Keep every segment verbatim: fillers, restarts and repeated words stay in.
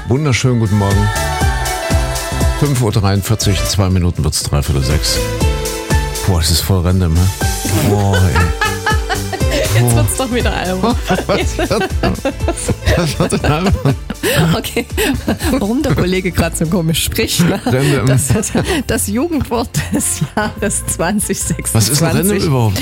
Wunderschönen guten Morgen. fünf Uhr dreiundvierzig, zwei Minuten wird's dreiviertel sechs. Boah, es ist voll random, ne? Boah, ey. Jetzt wird's doch wieder albern. Das wird ein Album. Okay, warum der Kollege gerade so komisch spricht. Ne? Random. Das, das Jugendwort des Jahres zwanzig sechsundzwanzig. Was ist ein Random überhaupt?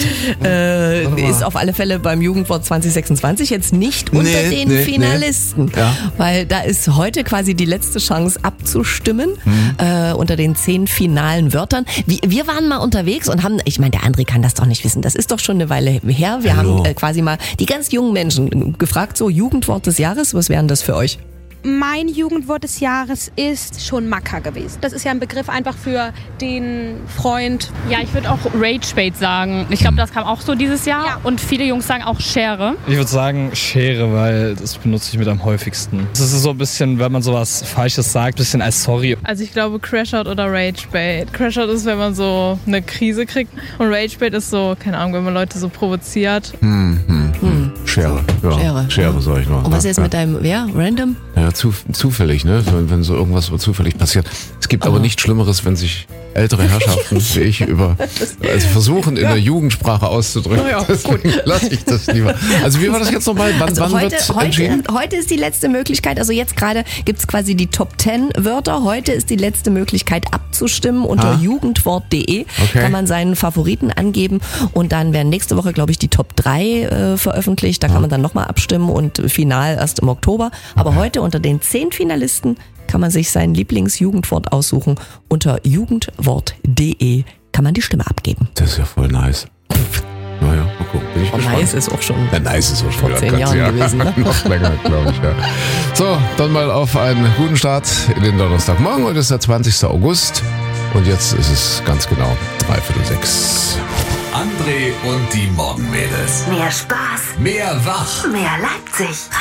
Äh, ist auf alle Fälle beim Jugendwort zwanzig sechsundzwanzig jetzt nicht unter Nee, den nee, Finalisten. nee. Ja. Weil da ist heute quasi die letzte Chance abzustimmen Mhm. äh, unter den zehn finalen Wörtern. Wir, wir waren mal unterwegs und haben, ich meine, der André kann das doch nicht wissen, das ist doch schon eine Weile her. Wir Hallo. haben äh, quasi mal die ganz jungen Menschen gefragt, so Jugendwort des Jahres, was wären das für euch? Mein Jugendwort des Jahres ist schon Macker gewesen. Das ist ja ein Begriff einfach für den Freund. Ja, ich würde auch Ragebait sagen. Ich glaube, das kam auch so dieses Jahr. Ja. Und viele Jungs sagen auch Schere. Ich würde sagen Schere, weil das benutze ich mit am häufigsten. Das ist so ein bisschen, wenn man sowas Falsches sagt, ein bisschen als sorry. Also ich glaube Crashout oder Ragebait. Crashout ist, wenn man so eine Krise kriegt und Ragebait ist so, keine Ahnung, wenn man Leute so provoziert. Hm, hm, hm. Schere. Ja, Schere. Schere, ja. sag ich noch. Und was ist jetzt ja. mit deinem, wer? Random? Ja, zu, zufällig, ne? Wenn, wenn so irgendwas so zufällig passiert. Es gibt aber nichts Schlimmeres, wenn sich ältere Herrschaften wie ich über, also versuchen in der Jugendsprache auszudrücken. Ja, ja, Deswegen lasse ich das lieber. Also wie war das jetzt nochmal? Wann, Also wann heute, wird heute, entschieden? heute ist die letzte Möglichkeit, also jetzt gerade gibt's quasi die Top zehn Wörter. Heute ist die letzte Möglichkeit abzustimmen. Unter Ah. jugendwort punkt de Okay. kann man seinen Favoriten angeben und dann werden nächste Woche, glaube ich, die Top drei äh, veröffentlicht. Da kann man dann nochmal abstimmen und final erst im Oktober. Aber heute unter den zehn Finalisten kann man sich sein Lieblingsjugendwort aussuchen. Unter jugendwort punkt de kann man die Stimme abgeben. Das ist ja voll nice. Naja, mal gucken. Bin ich Und gespannt. nice ist auch schon. Ja, nice ist auch schon Vor wieder zehn ein ganzes Jahren Jahr. gewesen, ne? Noch länger, glaube ich, ja. So, dann mal auf einen guten Start in den Donnerstagmorgen. Heute ist der zwanzigster August und jetzt ist es ganz genau dreiviertel sechs. André und die Morgenmädels. Mehr Spaß, Mehr wach. mehr Leipzig.